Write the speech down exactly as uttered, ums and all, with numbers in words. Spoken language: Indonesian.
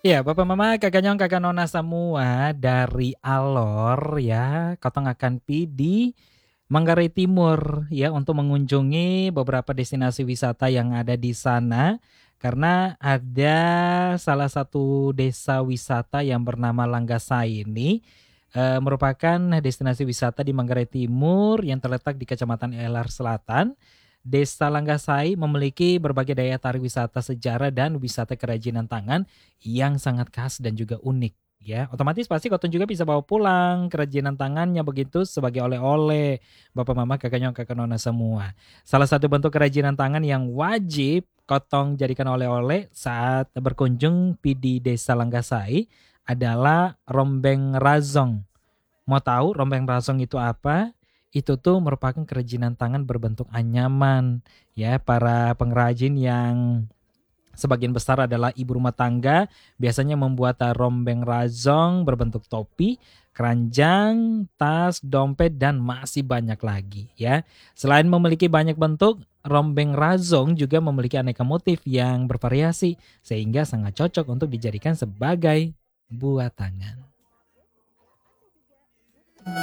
Iya, Papa Mama, Kakak Nyong, Kakak Nona semua dari Alor ya, Kotong akan pi di Manggarai Timur ya untuk mengunjungi beberapa destinasi wisata yang ada di sana karena ada salah satu desa wisata yang bernama Langgasai ini eh, merupakan destinasi wisata di Manggarai Timur yang terletak di Kecamatan Elar Selatan. Desa Langgasai memiliki berbagai daya tarik wisata sejarah dan wisata kerajinan tangan yang sangat khas dan juga unik. Ya, otomatis pasti Kotong juga bisa bawa pulang kerajinan tangannya begitu sebagai oleh-oleh. Bapak Mama, Kakak Nyong, Kakak Nona semua. Salah satu bentuk kerajinan tangan yang wajib Kotong jadikan oleh-oleh saat berkunjung pi di Desa Langgasai adalah rombeng razong. Mau tahu rombeng razong itu apa? Itu tuh merupakan kerajinan tangan berbentuk anyaman. Ya, para pengrajin yang sebagian besar adalah ibu rumah tangga, biasanya membuat uh, rombeng razong berbentuk topi, keranjang, tas, dompet, dan masih banyak lagi ya. Selain memiliki banyak bentuk, rombeng razong juga memiliki aneka motif yang bervariasi sehingga sangat cocok untuk dijadikan sebagai buat tangan.